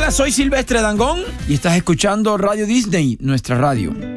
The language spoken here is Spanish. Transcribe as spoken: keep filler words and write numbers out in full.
Hola, soy Silvestre Dangond y estás escuchando Radio Disney, nuestra radio.